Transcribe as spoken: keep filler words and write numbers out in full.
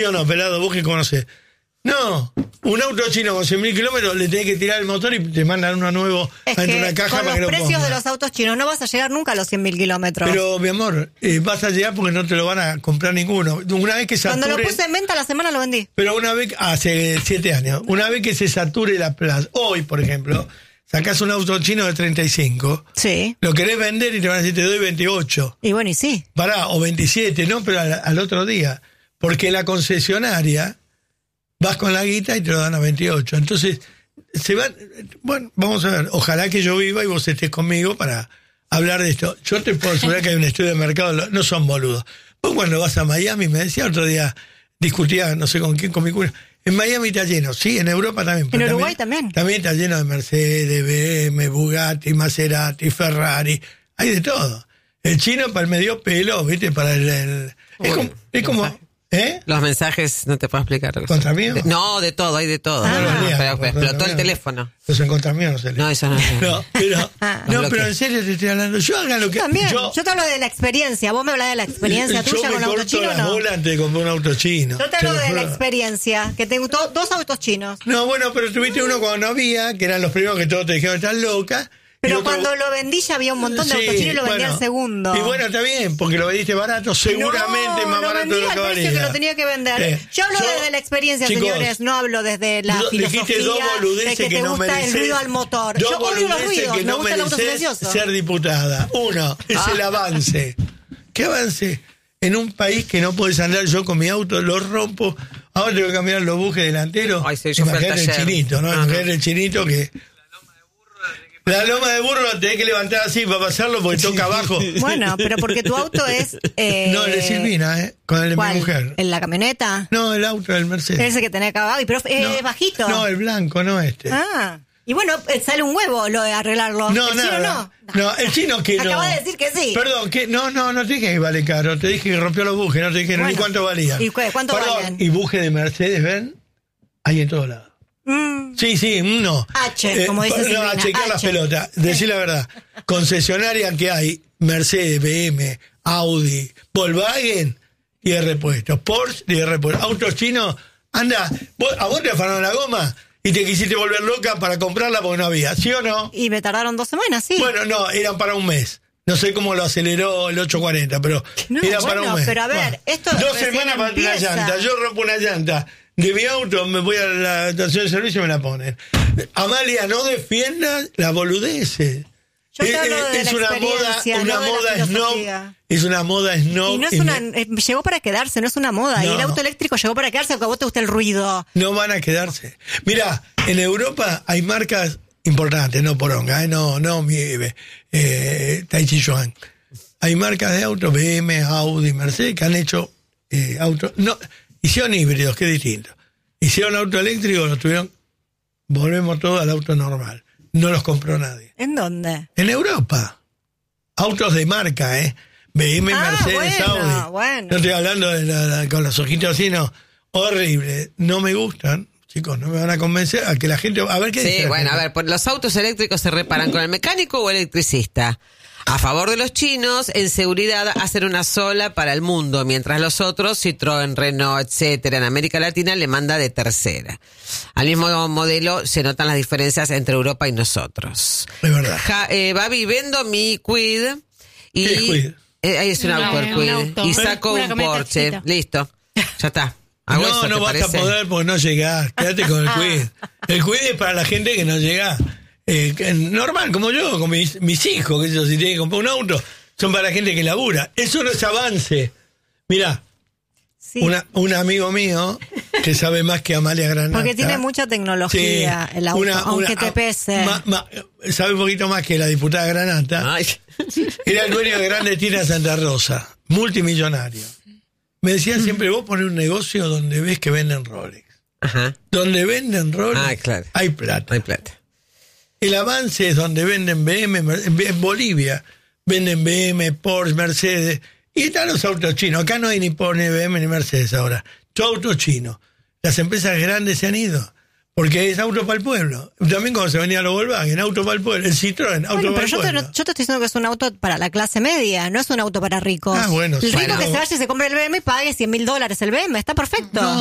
¿Sí o no, pelado? Vos que conocés. No, un auto chino con cien mil kilómetros le tenés que tirar el motor y te mandan uno nuevo es dentro que de una caja con para que los lo precios ponga. de los autos chinos no vas a llegar nunca a los cien mil kilómetros. Pero, mi amor, eh, vas a llegar porque no te lo van a comprar ninguno. Una vez que sature... Cuando lo puse en venta, la semana lo vendí. Pero una vez, hace siete años, una vez que se sature la plaza, hoy, por ejemplo, sacás un auto chino de treinta y cinco, Sí. lo querés vender y te van a decir, te doy veintiocho. Y bueno, y sí. Pará, o veintisiete, no, pero al, al otro día. Porque la concesionaria, vas con la guita y te lo dan a veintiocho. Entonces, se van, bueno, vamos a ver, ojalá que yo viva y vos estés conmigo para hablar de esto. Yo te puedo asegurar que hay un estudio de mercado, no son boludos. Vos cuando vas a Miami, me decía otro día, discutía, no sé con quién, con mi cura, en Miami está lleno, sí, en Europa también. En Uruguay también. También está lleno de Mercedes, B M, Bugatti, Maserati, Ferrari, hay de todo. El chino para el medio pelo, viste, para el... el es como... Es como ¿Eh? Los mensajes, no te puedo explicar. ¿Contra mí? De, no, de todo, hay de todo. Ah, no, no, pero no, explotó no, el no, teléfono. Pues en contra mí no se le... No, eso no es. No, pero, no, pero en serio te estoy hablando. Yo haga lo que... También, yo, yo te hablo de la experiencia. ¿Vos me hablas de la experiencia yo tuya me con auto corto chino o las no? bolas antes de comprar un auto chino. Yo te hablo lo de la juro. experiencia, que tengo do- dos autos chinos. No, bueno, pero tuviste uno cuando no había, que eran los primeros que todos te dijeron, estás loca. y Pero otro- cuando lo vendí ya había un montón de Sí, autos chinos y lo vendí bueno. al segundo. Y bueno, está bien, porque lo vendiste barato, seguramente no, más lo barato vendí de lo al que precio valía. que lo tenía que vender. Eh, yo hablo yo- desde la experiencia, chicos, señores, no hablo desde la do- filosofía dijiste dos boludeces de que, que te no gusta el mereces- ruido al motor. dos Yo odio los boludeces ruidos, que me no gusta el auto mereces silencioso. ser diputada. Uno, es Ah. el avance. ¿Qué avance? En un país que no podés andar, yo con mi auto lo rompo. Ahora tengo que cambiar los bujes delanteros. Ay, sí, yo fui al Imagínate el taller. chinito, ¿no? Ah, Imagínate no. el chinito que... La loma de burro la tenés que levantar así para pasarlo porque toca abajo. Bueno, pero porque tu auto es... Eh, No, el de Silvina, ¿eh? Con el de ¿cuál? mi mujer. ¿En la camioneta? No, el auto del Mercedes. Ese que tenés acá abajo, pero es no, bajito. No, el blanco, no este. Ah, y bueno, eh, sale un huevo lo de arreglarlo. No, ¿El chino nada. no? No, el chino que no. Acabas de decir que sí. Perdón, que no, no, no te dije que vale caro. Te dije que rompió los bujes, no te dije Bueno. ni cuánto valía. ¿Y cu- cuánto Perdón, valen? y buje de Mercedes, ¿ven? Hay en todos lados. Mm, Sí, sí, no. H, como dice No, Silvina, a chequear las H. pelotas. Decí la verdad. Concesionaria que hay, Mercedes, B M, Audi, Volkswagen y de repuestos. Porsche y de repuestos. Autos chinos, anda, vos- a vos te afanaron la goma y te quisiste volver loca para comprarla porque no había, ¿sí o no? Y me tardaron dos semanas, sí. Bueno, no, eran para un mes. No sé cómo lo aceleró el ochocientos cuarenta, pero No, era para bueno, un mes. pero a ver, Bueno, esto dos recién semanas para una empieza. llanta. Yo rompo una llanta de mi auto, me voy a la estación de servicio y me la ponen. Amalia, no defiendas las boludeces. Yo te Es- hablo de es la una moda, experiencia, una no de la moda snob. filosofía. Es una moda snob. Y no es y una, me- eh, llegó para quedarse, no es una moda. No. Y el auto eléctrico llegó para quedarse, aunque a vos te guste el ruido. No van a quedarse. Mira, en Europa hay marcas importantes, no poronga, ¿eh? no, no mi eh, Tai Chi Chuan. Hay marcas de autos, B M, Audi, Mercedes, que han hecho eh, autos, no, hicieron híbridos, que es distinto. Hicieron auto eléctrico, lo tuvieron, volvemos todos al auto normal. No los compró nadie. ¿En dónde? En Europa. Autos de marca, ¿eh? B M, Ah, Mercedes, bueno, Audi. bueno. No estoy hablando de la- la- con los ojitos así, no. Horrible. No me gustan. Chicos, no me van a convencer a que la gente... A ver qué dice Sí, la bueno, a gente. ver, por- ¿los autos eléctricos se reparan con el mecánico o electricista? A favor de los chinos, en seguridad hacen una sola para el mundo, mientras los otros, Citroën, Renault, etcétera, en América Latina le manda de tercera. Al mismo modelo se notan las diferencias entre Europa y nosotros. Es verdad. Ja, eh, Babi, vendo mi Quid y... ¿Qué es Quid? Eh, ahí es un Una- auto el un Quid. auto. Y saco Una un camioneta Porsche. chiquita. Listo. Ya está. Hago No, eso, no ¿te vas parece? a poder porque no llegás. Quédate con el Quid. El Quid es para la gente que no llega. Eh, que- normal, como yo, con mis, mis hijos, que ellos si tienen que comprar un auto, son para la gente que labura. Eso no es avance. Mirá, Sí. una, un amigo mío que sabe más que Amalia Granata. Porque tiene mucha tecnología Sí, el auto, una- aunque una- te pese. ma- ma- sabe un poquito más que la diputada Granata. Ay. Era el dueño de Grande Tienda Santa Rosa, multimillonario. Me decía siempre, vos ponés un negocio donde ves que venden Rolex. Ajá. Donde venden Rolex, Ah, claro. hay plata. No hay plata. El avance es donde venden B M, Mer- en Bolivia venden B M, Porsche, Mercedes, y están los autos chinos. Acá no hay ni Porsche, ni B M, ni Mercedes ahora. Todo auto chino. Las empresas grandes se han ido. Porque es auto para el pueblo. También cuando se venía los Volkswagen, auto para el pueblo. El Citroën, auto Bueno, para pero el yo te, pueblo. yo te estoy diciendo que es un auto para la clase media, no es un auto para ricos. Ah, bueno, el sí. rico Bueno. que se vaya y se compre el B M y pague cien mil dólares el B M, está perfecto. No,